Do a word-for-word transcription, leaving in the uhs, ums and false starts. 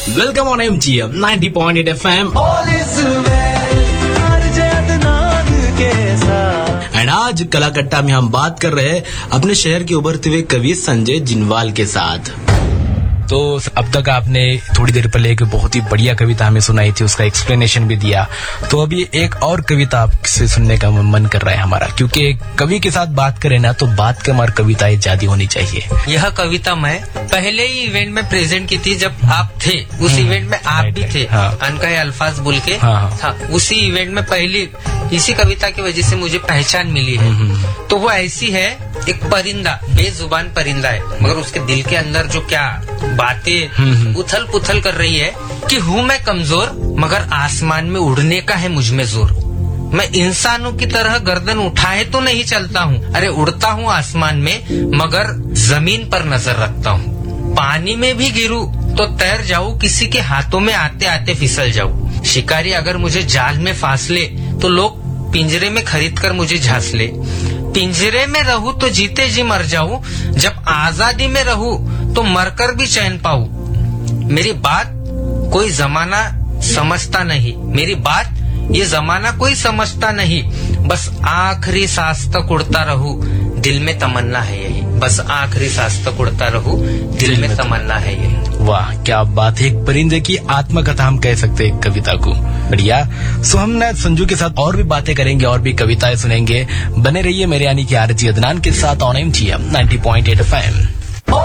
Welcome on MGM ninety point eight FM and आज कलाकट्टा में हम बात कर रहे हैं अपने शहर के उभरते हुए कवि संजय जिनवाल के साथ। तो अब तक आपने थोड़ी देर पहले एक बहुत ही बढ़िया कविता हमें सुनाई थी, उसका एक्सप्लेनेशन भी दिया। तो अभी एक और कविता आपसे सुनने का मन कर रहा है हमारा, क्योंकि कवि के साथ बात करें ना तो बात के हमारी कविताएं ज्यादा होनी चाहिए। यह कविता मैं पहले ही इवेंट में प्रेजेंट की थी जब आप थे, उस इवेंट में आप भी थे, अनकहे अल्फाज बोल के था, उसी इवेंट में पहली इसी कविता की वजह से मुझे पहचान मिली है। तो वो ऐसी है, एक परिंदा, बेजुबान परिंदा है, मगर उसके दिल के अंदर जो क्या बातें उथल पुथल कर रही है कि हूँ मैं कमजोर मगर आसमान में उड़ने का है मुझ में जोर। मैं इंसानों की तरह गर्दन उठाए तो नहीं चलता हूँ, अरे उड़ता हूँ आसमान में मगर जमीन पर नजर रखता हूँ। पानी में भी गिरूं तो तैर जाऊं, किसी के हाथों में आते आते फिसल जाऊं। शिकारी अगर मुझे जाल में फांस ले तो लोग पिंजरे में खरीद कर मुझे झांस ले। पिंजरे में रहूं तो जीते जी मर जाऊं, जब आजादी में रहूं तो मरकर भी चैन पाऊं। मेरी बात कोई जमाना समझता नहीं, मेरी बात ये जमाना कोई समझता नहीं, बस आखिरी सांस तक उड़ता रहूं, दिल में तमन्ना है यही, बस आखिरी सांस तक उड़ता रहूं, दिल में तमन्ना है यही। वाह क्या बात है, एक परिंदे की आत्मकथा हम कह सकते हैं कविता को। बढ़िया। सो हम ना संजू के साथ और भी बातें करेंगे और भी कविताएं सुनेंगे। बने रहिए मेरे यानी कि आरजी अदनान के साथ on MGM ninety point eight FM.